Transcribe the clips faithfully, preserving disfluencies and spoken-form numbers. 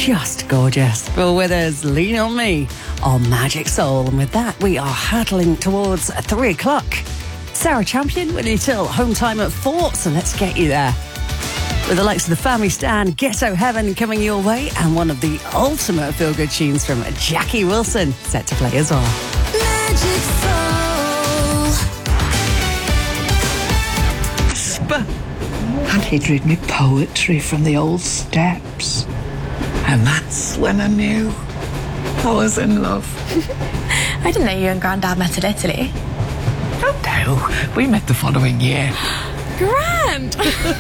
just gorgeous. Well, with us, Lean On Me on Magic Soul. And with that, we are hurtling towards three o'clock. Sarah Champion with you till home time at four, so let's get you there. With the likes of the Family Stand, Ghetto Heaven coming your way, and one of the ultimate feel-good tunes from Jackie Wilson set to play as well. Magic Soul. Sp- and he'd read me poetry from the old steps. And that's when I knew I was in love. I didn't know you and Grandad met in Italy. Oh no, we met the following year. Grand!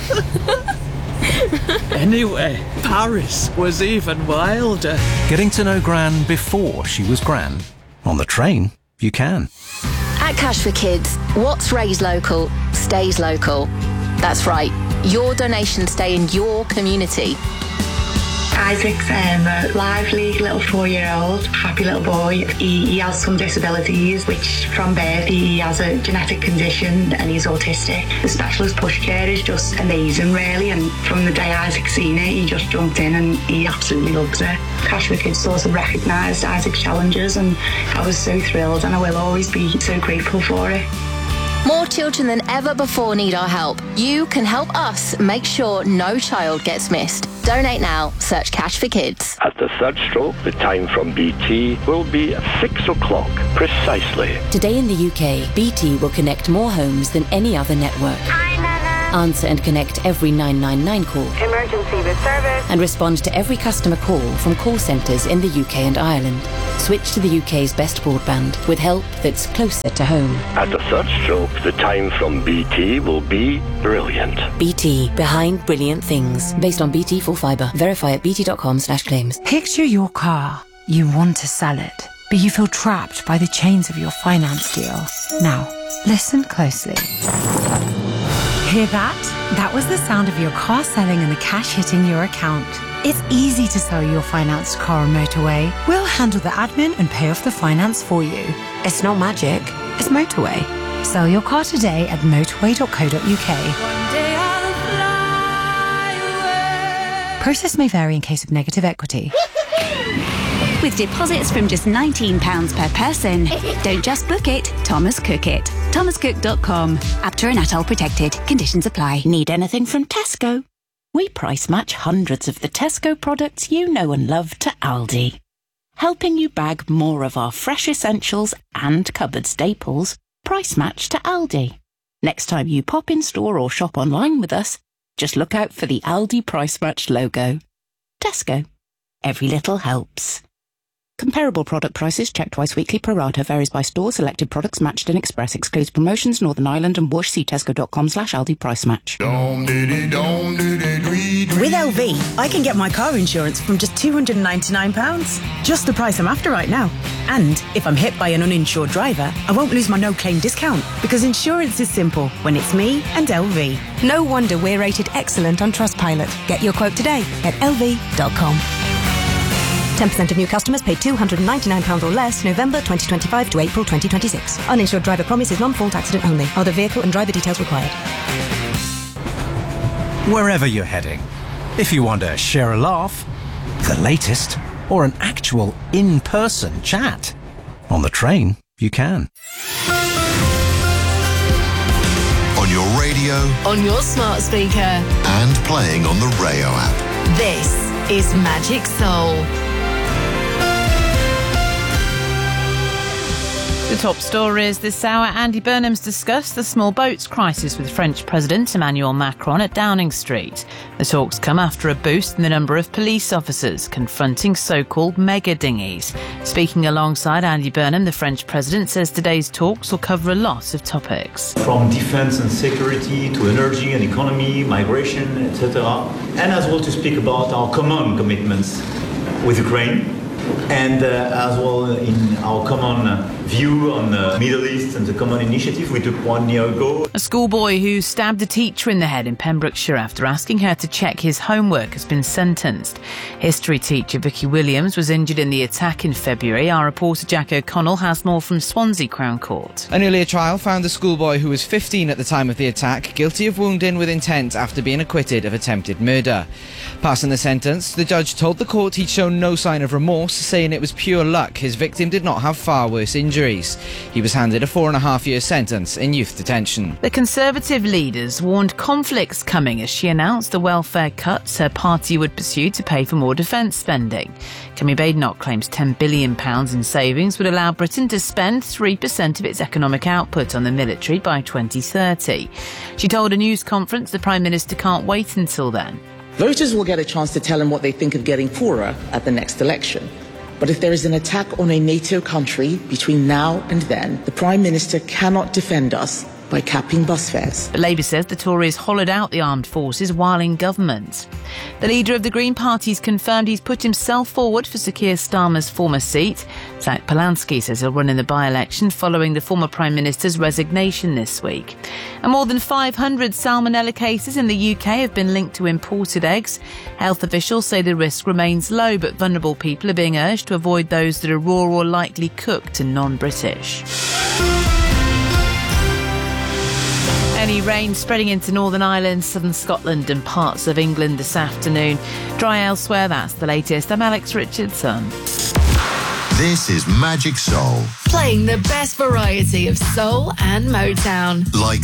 Anyway, Paris was even wilder. Getting to know Gran before she was Gran. On the train, you can. At Cash for Kids, what's raised local stays local. That's right, your donations stay in your community. Isaac's um, a lively little four-year-old, happy little boy. He, he has some disabilities, which from birth he has a genetic condition and he's autistic. The specialist pushcare is just amazing, really, and from the day Isaac seen it, he just jumped in and he absolutely loves it. Cash for Kids sort of recognised Isaac's challenges, and I was so thrilled, and I will always be so grateful for it. More children than ever before need our help. You can help us make sure no child gets missed. Donate now. Search Cash for Kids. At the third stroke, the time from B T will be six o'clock precisely. Today in the U K, B T will connect more homes than any other network. Hi, Nana. Answer and connect every nine nine nine call. Emergency with service. And respond to every customer call from call centres in the U K and Ireland. Switch to the U K's best broadband with help that's closer to home. At the third stroke, the time from B T will be brilliant. B T, behind brilliant things. Based on B T full fibre. Verify at bt.com slash claims. Picture your car. You want to sell it, but you feel trapped by the chains of your finance deal. Now, listen closely. Hear that? That was the sound of your car selling and the cash hitting your account. It's easy to sell your financed car on Motorway. We'll handle the admin and pay off the finance for you. It's not magic, it's Motorway. Sell your car today at motorway dot co dot uk. Process may vary in case of negative equity. With deposits from just nineteen pounds per person. Don't just book it, Thomas Cook it. thomas cook dot com. Apter and Atoll protected. Conditions apply. Need anything from Tesco? We price match hundreds of the Tesco products you know and love to Aldi. Helping you bag more of our fresh essentials and cupboard staples, price match to Aldi. Next time you pop in store or shop online with us, just look out for the Aldi price match logo. Tesco. Every little helps. Comparable product prices checked twice weekly pro rata varies by store. Selected products matched in Express excludes promotions Northern Ireland and Bush. See tesco.com slash Aldi price match. With L V, I can get my car insurance from just two hundred ninety-nine pounds. Just the price I'm after right now. And if I'm hit by an uninsured driver, I won't lose my no-claim discount because insurance is simple when it's me and L V. No wonder we're rated excellent on Trustpilot. Get your quote today at L V dot com. ten percent of new customers pay two hundred ninety-nine pounds or less November twenty twenty-five to April twenty twenty-six. Uninsured driver promise is non-fault accident only. Other vehicle and driver details required. Wherever you're heading, if you want to share a laugh, the latest, or an actual in-person chat, on the train, you can. On your radio, On your smart speaker. and playing on the Rayo app. This is Magic Soul. The top stories this hour. Andy Burnham's discussed the small boats crisis with French President Emmanuel Macron at Downing Street. The talks come after a boost in the number of police officers confronting so-called mega dinghies. Speaking alongside Andy Burnham, the French President says today's talks will cover a lot of topics. From defense and security to energy and economy, migration, et cetera. And as well to speak about our common commitments with Ukraine and uh, as well in our common view on the Middle East and the Common Initiative we took one year ago. A schoolboy who stabbed a teacher in the head in Pembrokeshire after asking her to check his homework has been sentenced. History teacher Vicky Williams was injured in the attack in February. Our reporter Jack O'Connell has more from Swansea Crown Court. An earlier trial found the schoolboy, who was fifteen at the time of the attack, guilty of wounding with intent after being acquitted of attempted murder. Passing the sentence, the judge told the court he'd shown no sign of remorse, saying it was pure luck his victim did not have far worse injuries. He was handed a four and a half year sentence in youth detention. The Conservative leaders warned conflicts coming as she announced the welfare cuts her party would pursue to pay for more defence spending. Kemi Badenoch claims ten billion pounds in savings would allow Britain to spend three percent of its economic output on the military by twenty thirty. She told a news conference the Prime Minister can't wait until then. Voters will get a chance to tell them what they think of getting poorer at the next election. But if there is an attack on a NATO country between now and then, the Prime Minister cannot defend us by capping bus fares. But Labour says the Tories hollowed out the armed forces while in government. The leader of the Green Party's confirmed he's put himself forward for Sir Keir Starmer's former seat. Zach Polanski says he'll run in the by-election following the former Prime Minister's resignation this week. And more than five hundred salmonella cases in the U K have been linked to imported eggs. Health officials say the risk remains low, but vulnerable people are being urged to avoid those that are raw or lightly cooked and non-British. Any rain spreading into Northern Ireland, southern Scotland and parts of England this afternoon. Dry elsewhere, that's the latest. I'm Alex Richardson. This is Magic Soul. Playing the best variety of soul and Motown. Like